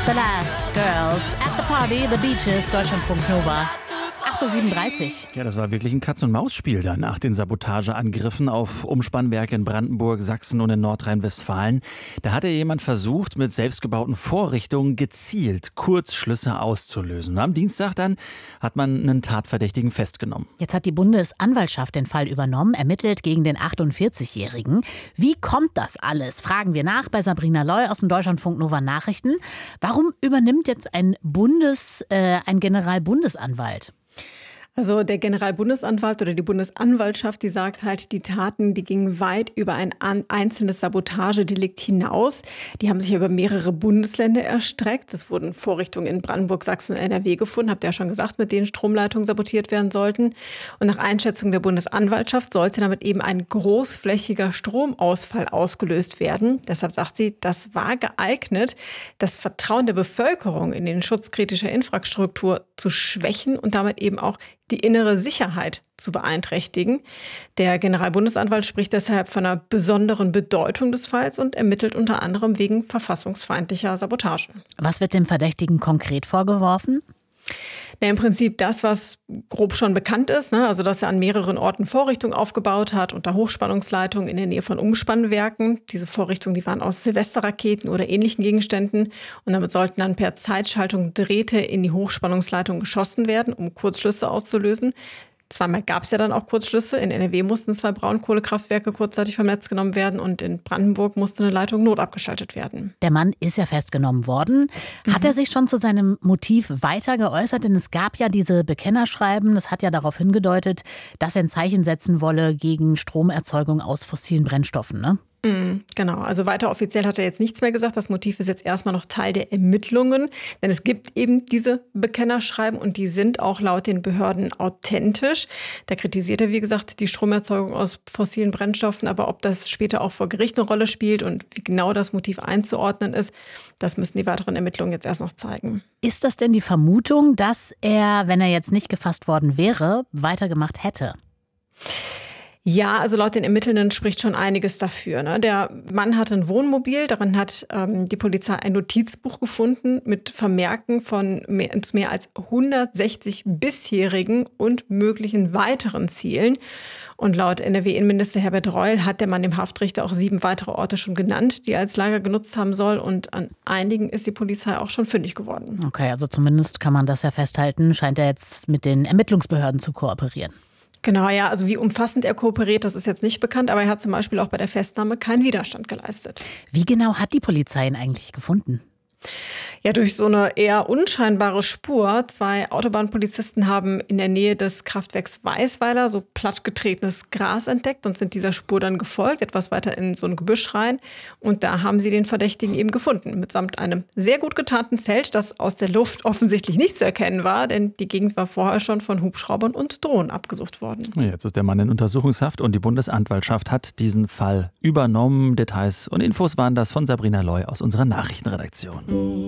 The Last Girls at the Party, The Beaches, Deutschlandfunk Nova. 8.37 Uhr. Ja, das war wirklich ein Katz-und-Maus-Spiel da nach den Sabotageangriffen auf Umspannwerke in Brandenburg, Sachsen und in Nordrhein-Westfalen. Da hatte jemand versucht, mit selbstgebauten Vorrichtungen gezielt Kurzschlüsse auszulösen. Und am Dienstag dann hat man einen Tatverdächtigen festgenommen. Jetzt hat die Bundesanwaltschaft den Fall übernommen, ermittelt gegen den 48-Jährigen. Wie kommt das alles? Fragen wir nach bei Sabrina Loy aus den Deutschlandfunk Nova Nachrichten. Warum übernimmt jetzt ein Generalbundesanwalt? Also der Generalbundesanwalt oder die Bundesanwaltschaft, die sagt halt, die Taten, die gingen weit über ein einzelnes Sabotagedelikt hinaus. Die haben sich über mehrere Bundesländer erstreckt. Es wurden Vorrichtungen in Brandenburg, Sachsen und NRW gefunden, habt ihr ja schon gesagt, mit denen Stromleitungen sabotiert werden sollten. Und nach Einschätzung der Bundesanwaltschaft sollte damit eben ein großflächiger Stromausfall ausgelöst werden. Deshalb sagt sie, das war geeignet, das Vertrauen der Bevölkerung in den Schutz kritischer Infrastruktur zu schwächen und damit eben auch die innere Sicherheit zu beeinträchtigen. Der Generalbundesanwalt spricht deshalb von einer besonderen Bedeutung des Falls und ermittelt unter anderem wegen verfassungsfeindlicher Sabotage. Was wird dem Verdächtigen konkret vorgeworfen? Im Prinzip das, was grob schon bekannt ist, ne? Also dass er an mehreren Orten Vorrichtungen aufgebaut hat, unter Hochspannungsleitungen in der Nähe von Umspannwerken. Diese Vorrichtungen, die waren aus Silvesterraketen oder ähnlichen Gegenständen. Und damit sollten dann per Zeitschaltung Drähte in die Hochspannungsleitung geschossen werden, um Kurzschlüsse auszulösen. Zweimal gab es ja dann auch Kurzschlüsse. In NRW mussten 2 Braunkohlekraftwerke kurzzeitig vom Netz genommen werden und in Brandenburg musste eine Leitung notabgeschaltet werden. Der Mann ist ja festgenommen worden. Hat er sich schon zu seinem Motiv weiter geäußert? Denn es gab ja diese Bekennerschreiben. Das hat ja darauf hingedeutet, dass er ein Zeichen setzen wolle gegen Stromerzeugung aus fossilen Brennstoffen, ne? Genau, also weiter offiziell hat er jetzt nichts mehr gesagt. Das Motiv ist jetzt erstmal noch Teil der Ermittlungen. Denn es gibt eben diese Bekennerschreiben und die sind auch laut den Behörden authentisch. Da kritisiert er, wie gesagt, die Stromerzeugung aus fossilen Brennstoffen. Aber ob das später auch vor Gericht eine Rolle spielt und wie genau das Motiv einzuordnen ist, das müssen die weiteren Ermittlungen jetzt erst noch zeigen. Ist das denn die Vermutung, dass er, wenn er jetzt nicht gefasst worden wäre, weitergemacht hätte? Ja, also laut den Ermittelnden spricht schon einiges dafür. Ne? Der Mann hatte ein Wohnmobil, darin hat die Polizei ein Notizbuch gefunden mit Vermerken von mehr als 160 bisherigen und möglichen weiteren Zielen. Und laut NRW-Innenminister Herbert Reul hat der Mann dem Haftrichter auch 7 weitere Orte schon genannt, die er als Lager genutzt haben soll. Und an einigen ist die Polizei auch schon fündig geworden. Okay, also zumindest kann man das ja festhalten, scheint er jetzt mit den Ermittlungsbehörden zu kooperieren. Genau, ja, also wie umfassend er kooperiert, das ist jetzt nicht bekannt, aber er hat zum Beispiel auch bei der Festnahme keinen Widerstand geleistet. Wie genau hat die Polizei ihn eigentlich gefunden? Ja, durch so eine eher unscheinbare Spur. 2 Autobahnpolizisten haben in der Nähe des Kraftwerks Weißweiler so plattgetretenes Gras entdeckt und sind dieser Spur dann gefolgt, etwas weiter in so ein Gebüsch rein. Und da haben sie den Verdächtigen eben gefunden, mitsamt einem sehr gut getarnten Zelt, das aus der Luft offensichtlich nicht zu erkennen war, denn die Gegend war vorher schon von Hubschraubern und Drohnen abgesucht worden. Jetzt ist der Mann in Untersuchungshaft und die Bundesanwaltschaft hat diesen Fall übernommen. Details und Infos waren das von Sabrina Loy aus unserer Nachrichtenredaktion.